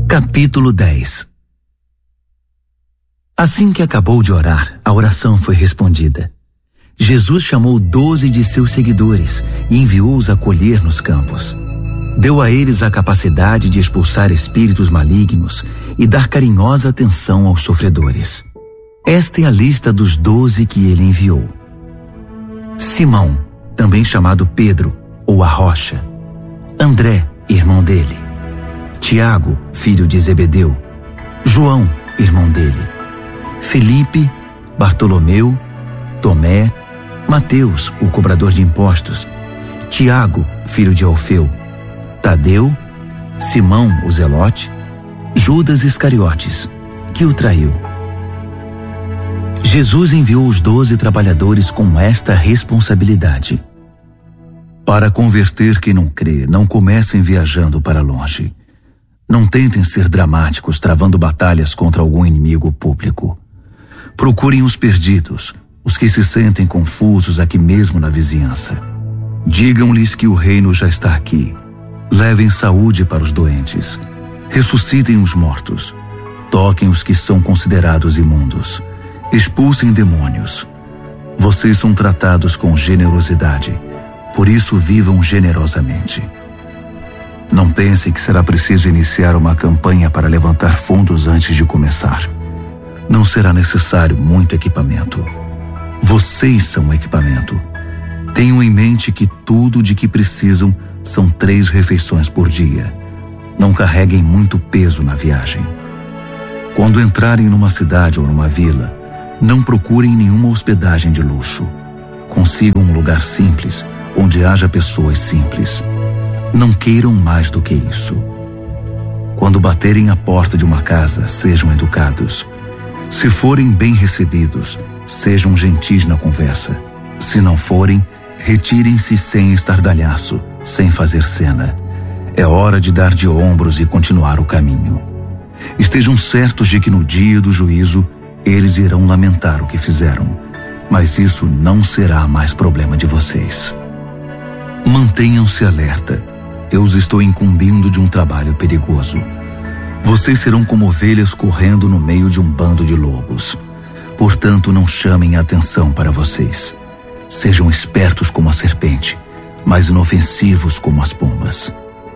Capítulo 10. Assim que acabou de orar, a oração foi respondida. Jesus chamou 12 de seus seguidores e enviou-os a colher nos campos. Deu a eles a capacidade de expulsar espíritos malignos e dar carinhosa atenção aos sofredores. Esta é a lista dos 12 que ele enviou. Simão, também chamado Pedro, ou a Rocha. André, irmão dele. Tiago, filho de Zebedeu. João, irmão dele. Felipe, Bartolomeu, Tomé, Mateus, o cobrador de impostos. Tiago, filho de Alfeu. Tadeu, Simão, o Zelote. Judas Iscariotes, que o traiu. Jesus enviou os 12 trabalhadores com esta responsabilidade. Para converter quem não crê, não comecem viajando para longe. Não tentem ser dramáticos travando batalhas contra algum inimigo público. Procurem os perdidos, os que se sentem confusos aqui mesmo na vizinhança. Digam-lhes que o reino já está aqui. Levem saúde para os doentes. Ressuscitem os mortos. Toquem os que são considerados imundos. Expulsem demônios. Vocês são tratados com generosidade, por isso vivam generosamente. Não pensem que será preciso iniciar uma campanha para levantar fundos antes de começar. Não será necessário muito equipamento. Vocês são o equipamento. Tenham em mente que tudo de que precisam são 3 refeições por dia. Não carreguem muito peso na viagem. Quando entrarem numa cidade ou numa vila, não procurem nenhuma hospedagem de luxo. Consigam um lugar simples, onde haja pessoas simples. Não queiram mais do que isso. Quando baterem à porta de uma casa, sejam educados. Se forem bem recebidos, sejam gentis na conversa. Se não forem, retirem-se sem estardalhaço, sem fazer cena. É hora de dar de ombros e continuar o caminho. Estejam certos de que no dia do juízo, eles irão lamentar o que fizeram, mas isso não será mais problema de vocês. Mantenham-se alerta. Eu os estou incumbindo de um trabalho perigoso. Vocês serão como ovelhas correndo no meio de um bando de lobos. Portanto, não chamem a atenção para vocês. Sejam espertos como a serpente, mas inofensivos como as pombas.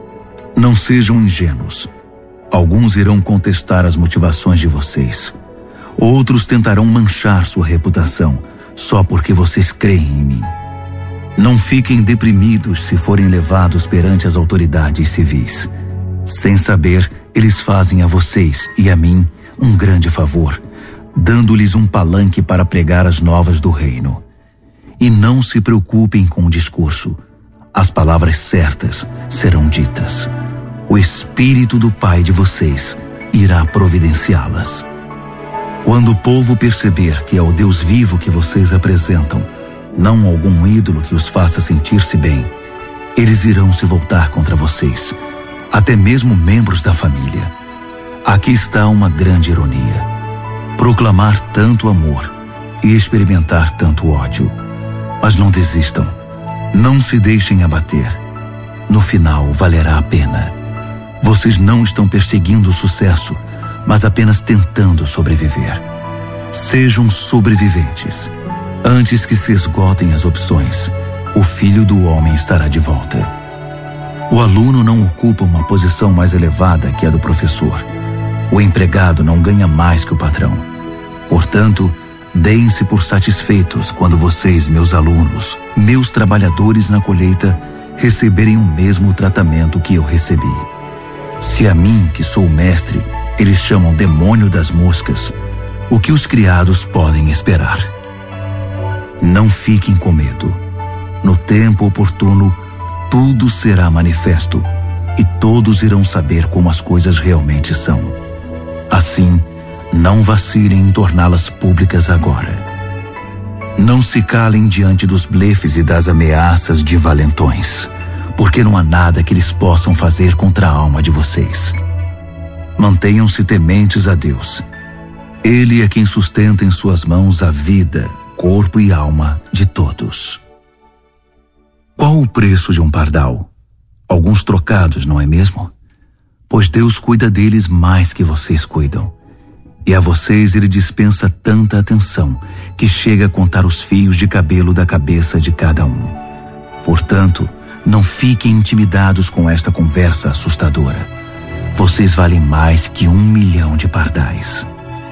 Não sejam ingênuos. Alguns irão contestar as motivações de vocês. Outros tentarão manchar sua reputação só porque vocês creem em mim. Não fiquem deprimidos se forem levados perante as autoridades civis. Sem saber, eles fazem a vocês e a mim um grande favor, dando-lhes um palanque para pregar as novas do reino. E não se preocupem com o discurso. As palavras certas serão ditas. O Espírito do Pai de vocês irá providenciá-las. Quando o povo perceber que é o Deus vivo que vocês apresentam, não algum ídolo que os faça sentir-se bem, eles irão se voltar contra vocês, até mesmo membros da família. Aqui está uma grande ironia. Proclamar tanto amor e experimentar tanto ódio. Mas não desistam. Não se deixem abater. No final, valerá a pena. Vocês não estão perseguindo o sucesso, mas apenas tentando sobreviver. Sejam sobreviventes. Antes que se esgotem as opções, o Filho do Homem estará de volta. O aluno não ocupa uma posição mais elevada que a do professor. O empregado não ganha mais que o patrão. Portanto, deem-se por satisfeitos quando vocês, meus alunos, meus trabalhadores na colheita, receberem o mesmo tratamento que eu recebi. Se a mim, que sou o mestre, eles chamam demônio das moscas, o que os criados podem esperar? Não fiquem com medo. No tempo oportuno, tudo será manifesto e todos irão saber como as coisas realmente são. Assim, não vacilem em torná-las públicas agora. Não se calem diante dos blefes e das ameaças de valentões, porque não há nada que eles possam fazer contra a alma de vocês. Mantenham-se tementes a Deus. Ele é quem sustenta em suas mãos a vida, corpo e alma de todos. Qual o preço de um pardal? Alguns trocados, não é mesmo? pois Deus cuida deles mais que vocês cuidam. E a vocês Ele dispensa tanta atenção que chega a contar os fios de cabelo da cabeça de cada um. Portanto, não fiquem intimidados com esta conversa assustadora. Vocês valem mais que 1 milhão de pardais.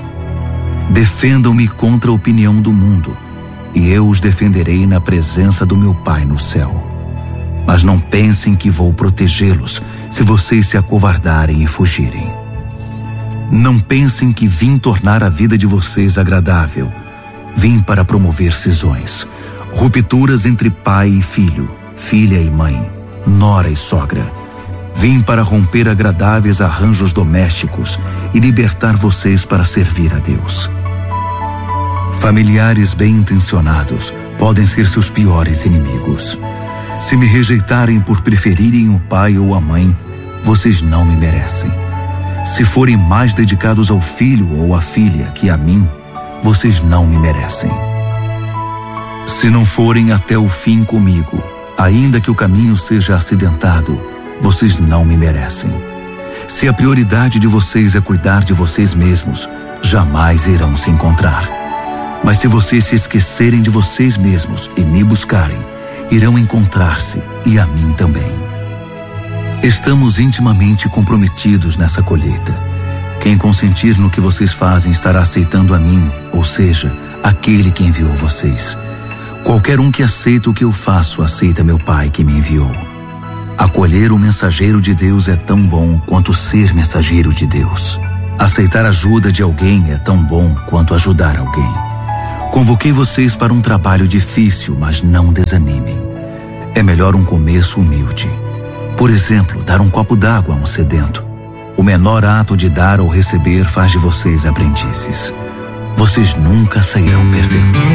Defendam-me contra a opinião do mundo, e eu os defenderei na presença do meu Pai no céu. Mas não pensem que vou protegê-los se vocês se acovardarem e fugirem. Não pensem que vim tornar a vida de vocês agradável. Vim para promover cisões, rupturas entre pai e filho, filha e mãe, nora e sogra. Vim para romper agradáveis arranjos domésticos e libertar vocês para servir a Deus. Familiares bem-intencionados podem ser seus piores inimigos. Se me rejeitarem por preferirem o pai ou a mãe, vocês não me merecem. Se forem mais dedicados ao filho ou à filha que a mim, vocês não me merecem. Se não forem até o fim comigo, ainda que o caminho seja acidentado, vocês não me merecem. Se a prioridade de vocês é cuidar de vocês mesmos, jamais irão se encontrar. Mas se vocês se esquecerem de vocês mesmos e me buscarem, irão encontrar-se e a mim também. Estamos intimamente comprometidos nessa colheita. Quem consentir no que vocês fazem estará aceitando a mim, ou seja, aquele que enviou vocês. Qualquer um que aceita o que eu faço, aceita meu Pai que me enviou. Acolher o mensageiro de Deus é tão bom quanto ser mensageiro de Deus. Aceitar ajuda de alguém é tão bom quanto ajudar alguém. Convoquei vocês para um trabalho difícil, mas não desanimem. É melhor um começo humilde. Por exemplo, dar um copo d'água a um sedento. O menor ato de dar ou receber faz de vocês aprendizes. Vocês nunca sairão perdendo.